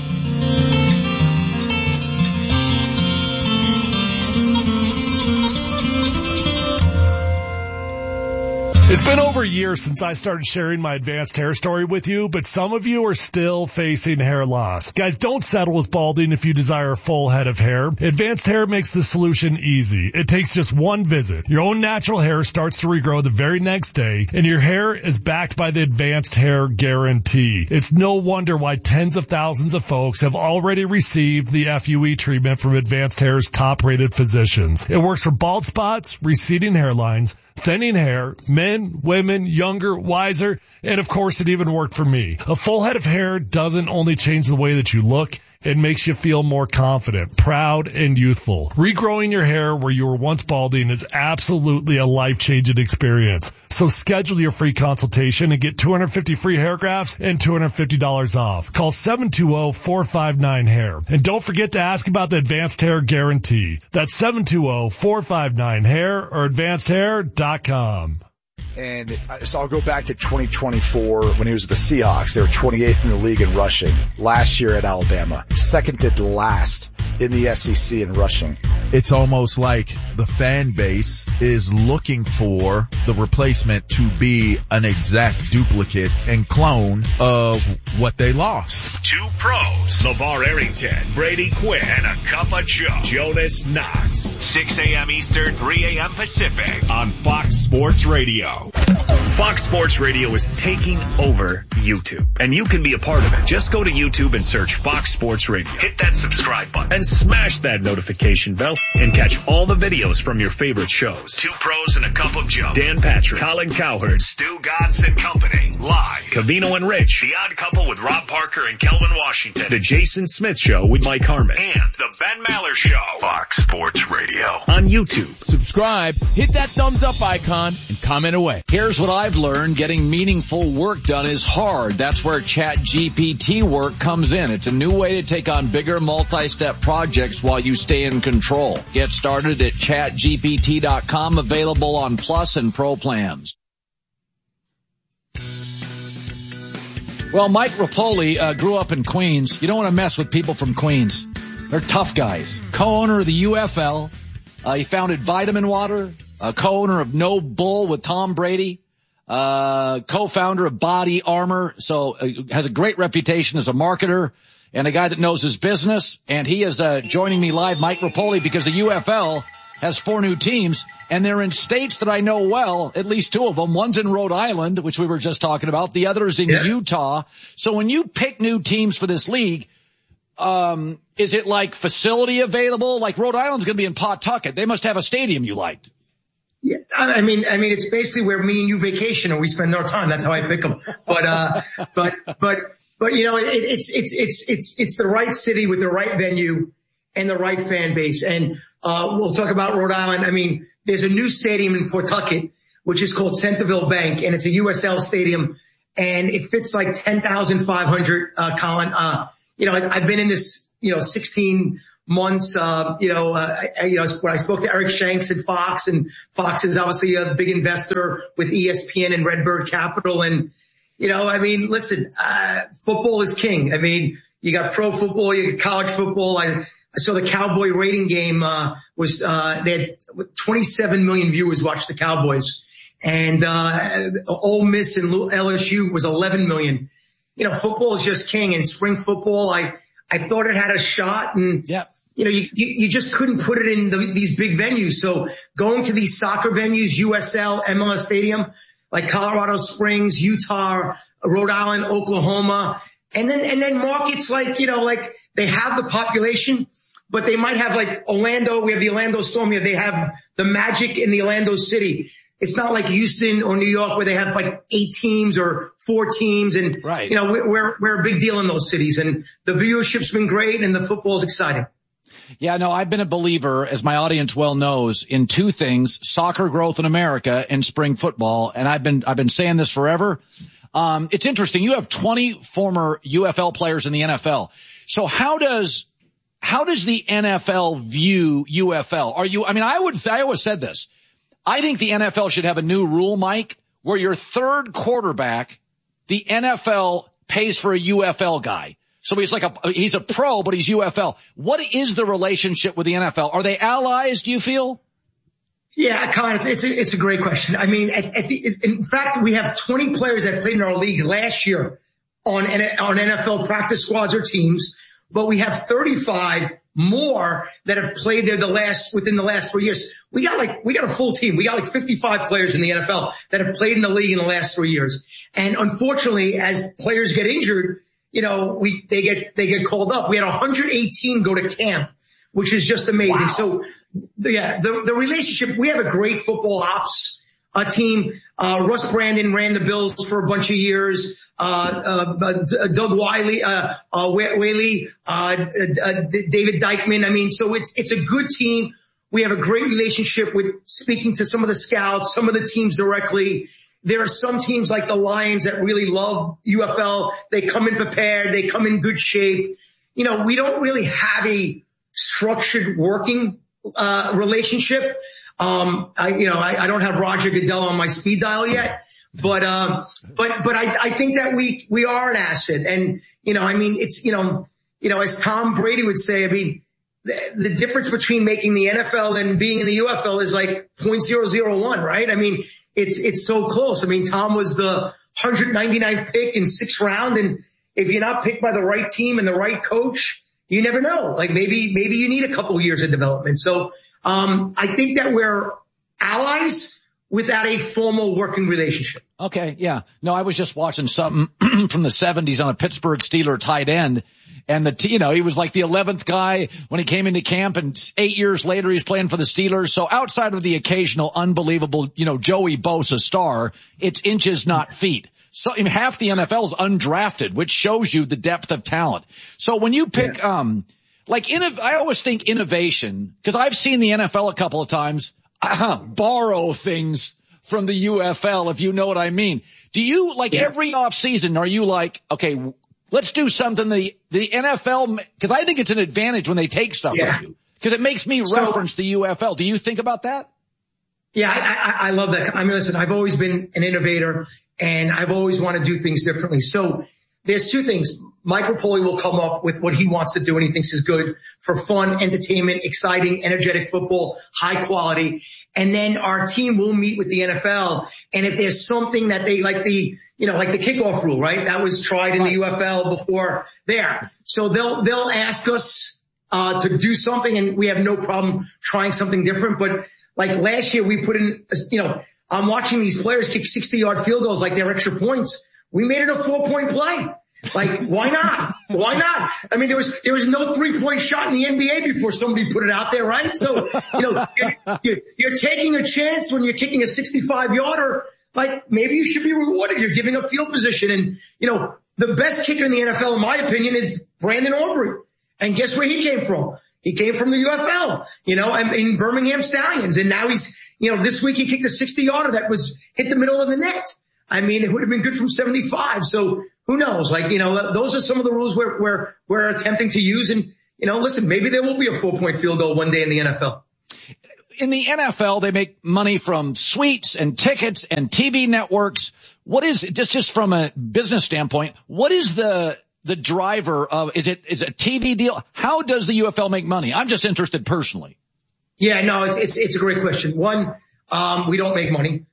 It's been over a year since I started sharing my advanced hair story with you, but some of you are still facing hair loss. Guys, don't settle with balding if you desire a full head of hair. Advanced Hair makes the solution easy. It takes just one visit. Your own natural hair starts to regrow the very next day, and your hair is backed by the Advanced Hair Guarantee. It's no wonder why tens of thousands of folks have already received the F U E treatment from Advanced Hair's top-rated physicians. It works for bald spots, receding hairlines, thinning hair, men, women, younger, wiser, and of course it even worked for me. A full head of hair doesn't only change the way that you look, it makes you feel more confident, proud, and youthful. Regrowing your hair where you were once balding is absolutely a life-changing experience. So schedule your free consultation and get two hundred fifty free hair grafts and two hundred fifty dollars off. Call seven two zero, four five nine, hair. And don't forget to ask about the Advanced Hair Guarantee. That's seven two zero, four five nine, hair or advanced hair dot com. And so I'll go back to twenty twenty-four when he was with the Seahawks. They were twenty-eighth in the league in rushing. Last year at Alabama, second to last in the S E C in rushing. It's almost like the fan base is looking for the replacement to be an exact duplicate and clone of what they lost. Two pros, LeVar Arrington, Brady Quinn, and a cup of Joe, Jonas Knox. six a.m. Eastern, three a.m. Pacific on Fox Sports Radio. Fox Sports Radio is taking over YouTube, and you can be a part of it. Just go to YouTube and search Fox Sports Radio. Hit that subscribe button and smash that notification bell and catch all the videos from your favorite shows. Two pros and a cup of Joe. Dan Patrick, Colin Cowherd, Stu Godson Company, live. Cavino and Rich, The Odd Couple with Rob Parker and Kelvin Washington, The Jason Smith Show with Mike Harmon, and The Ben Maller Show. Fox Sports Radio on YouTube. Subscribe, hit that thumbs up icon, and comment away. Here's what I've learned. Getting meaningful work done is hard. That's where ChatGPT work comes in. It's a new way to take on bigger multi-step projects while you stay in control. Get started at chat G P T dot com, available on Plus and Pro plans. Well, Mike Rapoli uh, grew up in Queens. You don't want to mess with people from Queens. They're tough guys. Co-owner of the U F L. Uh, he founded Vitamin Water. Uh, co-owner of No Bull with Tom Brady. Uh, co-founder of Body Armor. So uh, has a great reputation as a marketer and a guy that knows his business. And he is uh, joining me live, Mike Rapoli, because the U F L has four new teams, and they're in states that I know well, at least two of them. One's in Rhode Island, which we were just talking about. The other's in yeah. Utah. So when you pick new teams for this league, um, is it like facility available? Like Rhode Island's going to be in Pawtucket. They must have a stadium you liked. Yeah, I mean, I mean, it's basically where me and you vacation and we spend our time. That's how I pick them. But, uh, but, but, but, you know, it, it's, it's, it's, it's, it's the right city with the right venue and the right fan base. And, uh, we'll talk about Rhode Island. I mean, there's a new stadium in Pawtucket, which is called Centerville Bank, and it's a U S L stadium, and it fits like ten thousand five hundred, uh, Colin. Uh, you know, I, I've been in this, you know, sixteen months, uh, you know, uh, I, you know, when I spoke to Eric Shanks at Fox, and Fox is obviously a big investor with E S P N and Redbird Capital. And, you know, I mean, listen, uh, football is king. I mean, you got pro football, you got college football. I, I saw the Cowboy rating game, uh, was, uh, they had twenty-seven million viewers watch the Cowboys, and, uh, Ole Miss and L S U was eleven million. You know, football is just king, and spring football, I, I thought it had a shot, and, yeah. you know, you, you, you just couldn't put it in the, these big venues. So going to these soccer venues, U S L, M L S Stadium, like Colorado Springs, Utah, Rhode Island, Oklahoma, and then, and then markets like, you know, like they have the population, but they might have like Orlando. We have the Orlando Storm here. They have the Magic in the Orlando City. It's not like Houston or New York where they have like eight teams or four teams. And, right. you know, we're, we're a big deal in those cities, and the viewership's been great and the football's exciting. Yeah, no, I've been a believer, as my audience well knows, in two things: soccer growth in America and spring football. And I've been, I've been saying this forever. Um, it's interesting. You have twenty former U F L players in the N F L. So how does, how does the N F L view U F L? Are you, I mean, I would, I always said this. I think the N F L should have a new rule, Mike, where your third quarterback, the N F L pays for a U F L guy. So he's like a, he's a pro, but he's U F L. What is the relationship with the N F L? Are they allies, do you feel? Yeah, Colin, it's, it's, a, it's a great question. I mean, at, at the, in fact, we have twenty players that played in our league last year on, on N F L practice squads or teams, but we have thirty-five more that have played there the last, within the last three years. We got like, we got a full team. We got like fifty-five players in the N F L that have played in the league in the last three years. And unfortunately, as players get injured, you know, we, they get, they get called up. We had one hundred eighteen go to camp, which is just amazing. Wow. So yeah, the, the relationship, we have a great football ops uh, team. Uh, Russ Brandon ran the Bills for a bunch of years. Uh, uh, Doug Wiley, uh, uh, Whaley, uh, uh, David Dykeman. I mean, so it's, it's a good team. We have a great relationship with speaking to some of the scouts, some of the teams directly. There are some teams like the Lions that really love U F L. They come in prepared. They come in good shape. You know, we don't really have a structured working, uh, relationship. Um, I, you know, I, I don't have Roger Goodell on my speed dial yet, but, um, but, but I, I think that we, we are an asset. And, you know, I mean, it's, you know, you know, as Tom Brady would say, I mean, the, the difference between making the N F L and being in the U F L is like zero point zero zero one, right? I mean, it's, it's so close. I mean, Tom was the one hundred ninety-ninth pick in sixth round. And if you're not picked by the right team and the right coach, you never know. Like maybe, maybe you need a couple of years of development. So, um, I think that we're allies without a formal working relationship. Okay. Yeah. No, I was just watching something from the seventies on a Pittsburgh Steeler tight end. And the, t- you know, he was like the eleventh guy when he came into camp, and eight years later he's playing for the Steelers. So outside of the occasional unbelievable, you know, Joey Bosa star, it's inches, not feet. So I mean, half the N F L is undrafted, which shows you the depth of talent. So when you pick, yeah. um, like, innov- I always think innovation, because I've seen the N F L a couple of times uh, borrow things from the U F L, if you know what I mean. Do you, like, yeah. every off season, are you like, okay, let's do something the, the N F L, because I think it's an advantage when they take stuff yeah. from you, because it makes me so, reference the U F L. Do you think about that? Yeah, I, I, I love that. I mean, listen, I've always been an innovator, and I've always wanted to do things differently. So there's two things. Mike Rapoli will come up with what he wants to do and he thinks is good for fun, entertainment, exciting, energetic football, high quality. And then our team will meet with the N F L. And if there's something that they like the, you know, like the kickoff rule, right? That was tried in the U F L before there. So they'll, they'll ask us, uh, to do something, and we have no problem trying something different. But like last year we put in, you know, I'm watching these players kick sixty yard field goals like they're extra points. We made it a four point play. Like, why not? Why not? I mean, there was, there was no three point shot in the N B A before somebody put it out there, right? So, you know, you're, you're, you're taking a chance when you're kicking a sixty-five yarder. Like, maybe you should be rewarded. You're giving up field position. And, you know, the best kicker in the N F L, in my opinion, is Brandon Aubrey. And guess where he came from? He came from the U F L, you know, in Birmingham Stallions. And now he's, you know, this week he kicked a sixty yarder that was hit the middle of the net. I mean, it would have been good from seventy-five. So who knows? Like, you know, those are some of the rules we're, we're, we're attempting to use. And, you know, listen, maybe there will be a four point field goal one day in the N F L. In the N F L, they make money from suites and tickets and T V networks. What is, just, just from a business standpoint, what is the, the driver of, is it, is it a T V deal? How does the U F L make money? I'm just interested personally. Yeah, no, it's, it's, it's a great question. One, um, we don't make money.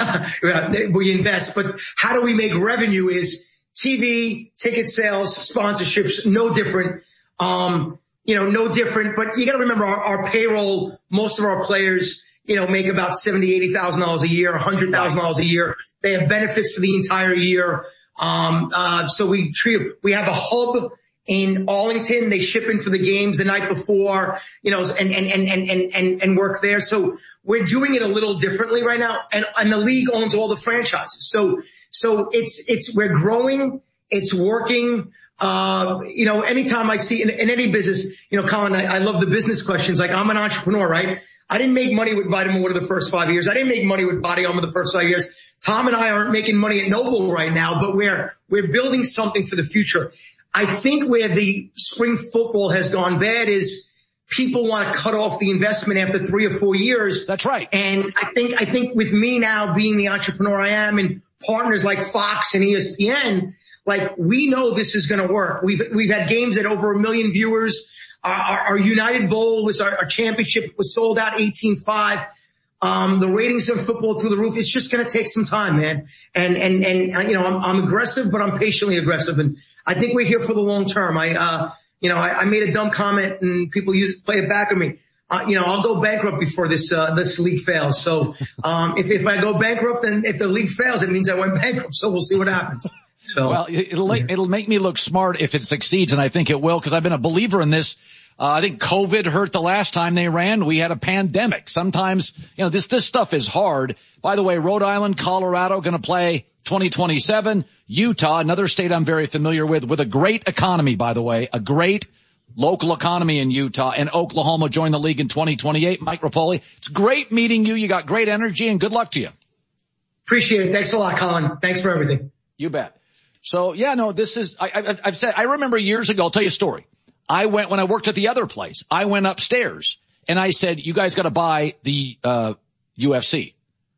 We invest, but how do we make revenue is T V, ticket sales, sponsorships, no different. Um, you know, no different, but you gotta remember our, our payroll, most of our players, you know, make about seventy, eighty thousand dollars a year, one hundred thousand dollars a year. They have benefits for the entire year. Um, uh, so we treat, we have a hub in Arlington. They ship in for the games the night before, you know, and, and, and, and, and, and work there. So we're doing it a little differently right now. And, and the league owns all the franchises. So, so it's, it's, we're growing. It's working. Uh, you know, anytime I see in, in any business, you know, Colin, I, I love the business questions. Like, I'm an entrepreneur, right? I didn't make money with Vitamin Water the first five years. I didn't make money with Body Armor the first five years. Tom and I aren't making money at Noble right now, but we're, we're building something for the future. I think where the spring football has gone bad is people want to cut off the investment after three or four years. That's right. And I think, I think with me now being the entrepreneur I am and partners like Fox and E S P N, like, we know this is going to work. We've, we've had games at over a million viewers. Our, our, our United Bowl was our, our championship was sold out eighteen five. Um, the ratings of football through the roof. It's just going to take some time, man. And, and, and, you know, I'm, I'm aggressive, but I'm patiently aggressive. And I think we're here for the long term. I, uh, you know, I, I made a dumb comment and people use play it back at me. Uh, you know, I'll go bankrupt before this, uh, this league fails. So, um, if, if I go bankrupt, then if the league fails, it means I went bankrupt. So we'll see what happens. So, well, it'll, it'll make me look smart if it succeeds. And I think it will, because I've been a believer in this. Uh, I think COVID hurt the last time they ran. We had a pandemic. Sometimes, you know, this, this stuff is hard. By the way, Rhode Island, Colorado going to play twenty twenty-seven. Utah, another state I'm very familiar with, with a great economy, by the way, a great local economy in Utah. And Oklahoma joined the league in twenty twenty-eight. Mike Rapoli, it's great meeting you. You got great energy and good luck to you. Appreciate it. Thanks a lot, Colin. Thanks for everything. You bet. So yeah, no, this is, I, I, I've said, I remember years ago, I'll tell you a story. I went, when I worked at the other place, I went upstairs and I said, you guys got to buy the, uh, U F C.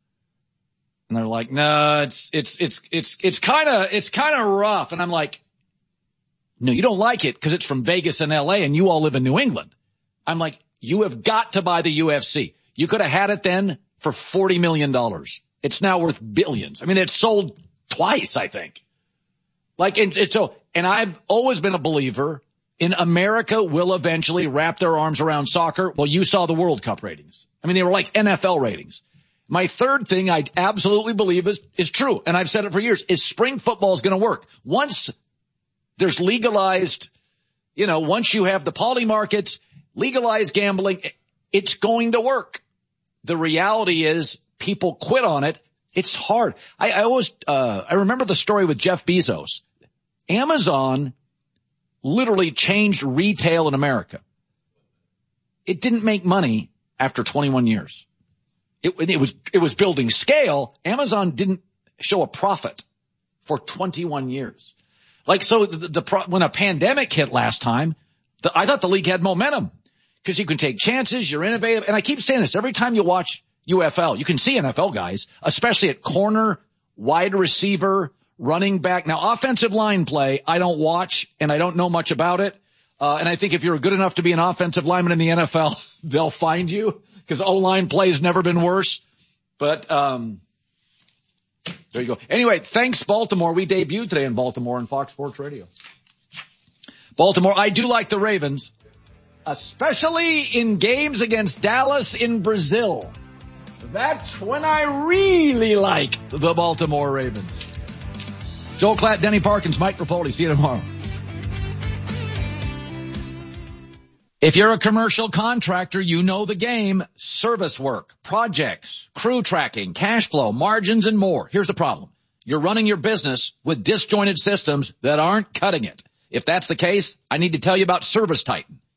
And they're like, no, it's, it's, it's, it's, it's kind of, it's kind of rough. And I'm like, no, you don't like it because it's from Vegas and L A and you all live in New England. I'm like, you have got to buy the U F C. You could have had it then for forty million dollars. It's now worth billions. I mean, it's sold twice, I think. Like, and, and so, and I've always been a believer in America will eventually wrap their arms around soccer. Well, you saw the World Cup ratings. I mean, they were like N F L ratings. My third thing I absolutely believe is, is true, and I've said it for years, is spring football is going to work. Once there's legalized, you know, once you have the poly markets, legalized gambling, it's going to work. The reality is people quit on it. It's hard. I, I always, uh, I remember the story with Jeff Bezos. Amazon literally changed retail in America. It didn't make money after twenty-one years. It, it was, it was building scale. Amazon didn't show a profit for twenty-one years. Like, so the, the, when a pandemic hit last time, the, I thought the league had momentum because you can take chances, you're innovative. And I keep saying this every time you watch U F L, you can see N F L guys, especially at corner, wide receiver, running back. Now, offensive line play, I don't watch and I don't know much about it. Uh, and I think if you're good enough to be an offensive lineman in the N F L, they'll find you because O-line play has never been worse. But, um, there you go. Anyway, thanks, Baltimore. We debuted today in Baltimore on Fox Sports Radio. Baltimore, I do like the Ravens, especially in games against Dallas in Brazil. That's when I really like the Baltimore Ravens. Joel Klatt, Denny Parkins, Mike Rapoli. See you tomorrow. If you're a commercial contractor, you know the game. Service work, projects, crew tracking, cash flow, margins, and more. Here's the problem. You're running your business with disjointed systems that aren't cutting it. If that's the case, I need to tell you about Service Titan.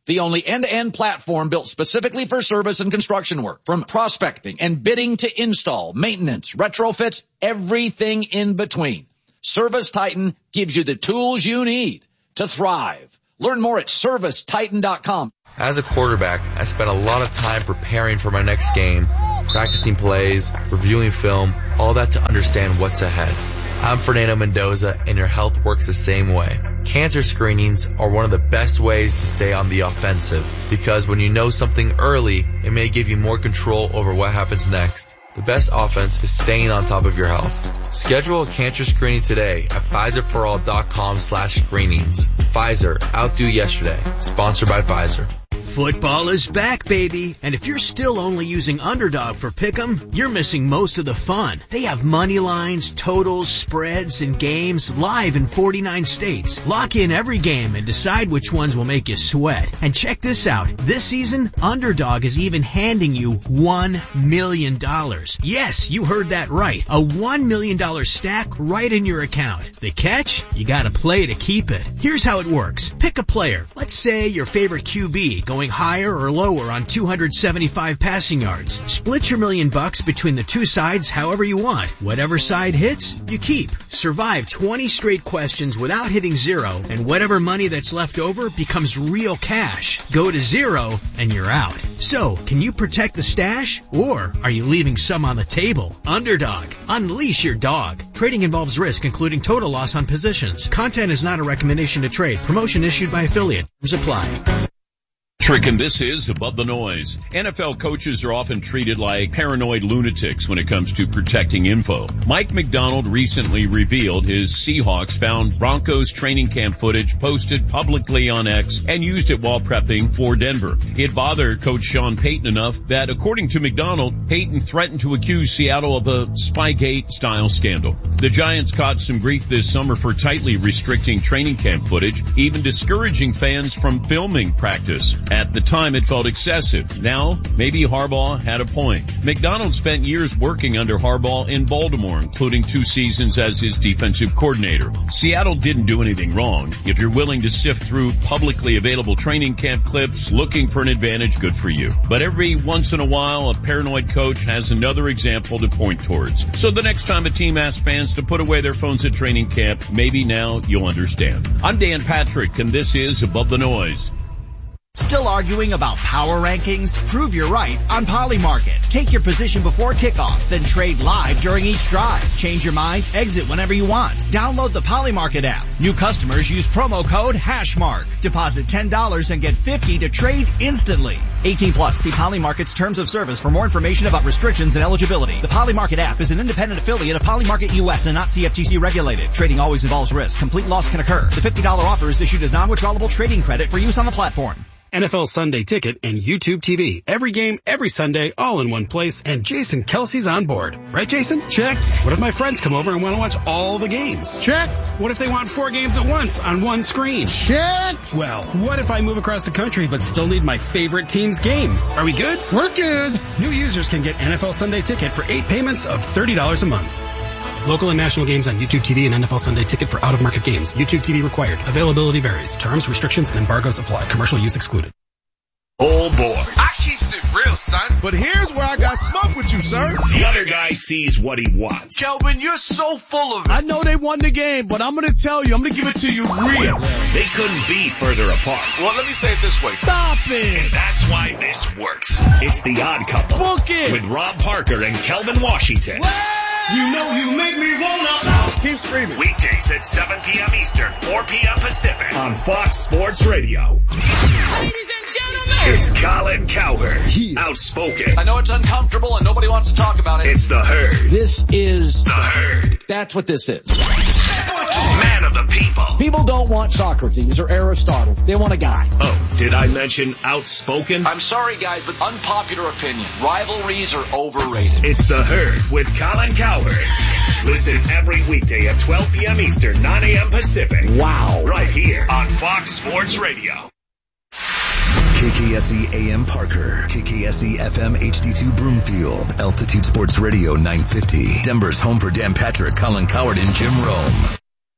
the only end-to-end platform built specifically for service and construction work. From prospecting and bidding to install, maintenance, retrofits, everything in between. Service Titan gives you the tools you need to thrive. Learn more at service titan dot com. As a quarterback, I spent a lot of time preparing for my next game, practicing plays, reviewing film, all that to understand what's ahead. I'm Fernando Mendoza, and your health works the same way. Cancer screenings are one of the best ways to stay on the offensive, because when you know something early, it may give you more control over what happens next. The best offense is staying on top of your health. Schedule a cancer screening today at Pfizer for all dot com slash screenings. Pfizer, outdo yesterday. Sponsored by Pfizer. Football is back, baby. And if you're still only using Underdog for Pick'em, you're missing most of the fun. They have money lines, totals, spreads, and games live in forty-nine states. Lock in every game and decide which ones will make you sweat. And check this out. This season, Underdog is even handing you one million dollars. Yes, you heard that right. A one million dollars stack right in your account. The catch? You gotta play to keep it. Here's how it works. Pick a player. Let's say your favorite Q B going higher or lower on two hundred seventy-five passing yards. Split your million bucks between the two sides however you want. Whatever side hits, you keep. Survive twenty straight questions without hitting zero, and whatever money that's left over becomes real cash. Go to zero, and you're out. So, can you protect the stash, or are you leaving some on the table? Underdog. Unleash your dog. Trading involves risk, including total loss on positions. Content is not a recommendation to trade. Promotion issued by affiliate. Apply. Trick, and this is Above the Noise. N F L coaches are often treated like paranoid lunatics when it comes to protecting info. Mike Macdonald recently revealed his Seahawks found Broncos training camp footage posted publicly on X and used it while prepping for Denver. It bothered Coach Sean Payton enough that, according to Macdonald, Payton threatened to accuse Seattle of a Spygate-style scandal. The Giants caught some grief this summer for tightly restricting training camp footage, even discouraging fans from filming practice. At the time, it felt excessive. Now, maybe Harbaugh had a point. Macdonald spent years working under Harbaugh in Baltimore, including two seasons as his defensive coordinator. Seattle didn't do anything wrong. If you're willing to sift through publicly available training camp clips looking for an advantage, good for you. But every once in a while, a paranoid coach has another example to point towards. So the next time a team asks fans to put away their phones at training camp, maybe now you'll understand. I'm Dan Patrick, and this is Above the Noise. Still arguing about power rankings? Prove you're right on Polymarket. Take your position before kickoff, then trade live during each drive. Change your mind, exit whenever you want. Download the Polymarket app. New customers use promo code HASHMARK. Deposit ten dollars and get fifty dollars to trade instantly. eighteen plus. See Polymarket's terms of service for more information about restrictions and eligibility. The Polymarket app is an independent affiliate of Polymarket U S and not C F T C regulated. Trading always involves risk. Complete loss can occur. The fifty dollars offer is issued as non-withdrawable trading credit for use on the platform. N F L Sunday Ticket and YouTube T V. Every game, every Sunday, all in one place, and Jason Kelsey's on board. Right, Jason? Check. What if my friends come over and want to watch all the games? Check. What if they want four games at once on one screen? Check. Well, what if I move across the country but still need my favorite team's game? Are we good? We're good. New users can get N F L Sunday Ticket for eight payments of thirty dollars a month. Local and national games on YouTube T V and N F L Sunday Ticket for out-of-market games. YouTube T V required. Availability varies. Terms, restrictions, and embargoes apply. Commercial use excluded. Oh boy. I keeps it real, son. But here's where I got smoke with you, sir. The other guy sees what he wants. Kelvin, you're so full of it. I know they won the game, but I'm going to tell you, I'm going to give it to you real. They couldn't be further apart. Well, let me say it this way. Stop it. And that's why this works. It's The Odd Couple. Book it. With Rob Parker and Kelvin Washington. You know you make me wanna. Keep screaming. Weekdays at seven p.m. Eastern, four p.m. Pacific on Fox Sports Radio. Ladies and gentlemen, it's Colin Cowherd. Outspoken. I know it's uncomfortable and nobody wants to talk about it. It's The Herd. This is The Herd. That's what this is. Man of the people. People don't want Socrates or Aristotle. They want a guy. Oh, did I mention outspoken? I'm sorry, guys, but unpopular opinion. Rivalries are overrated. It's The Herd with Colin Cowherd. Listen every weekday at twelve p.m. Eastern, nine a.m. Pacific. Wow. Right here on Fox Sports Radio. K K S E A M Parker, K K S E F M H D two Broomfield, Altitude Sports Radio nine fifty, Denver's home for Dan Patrick, Colin Cowherd, and Jim Rome.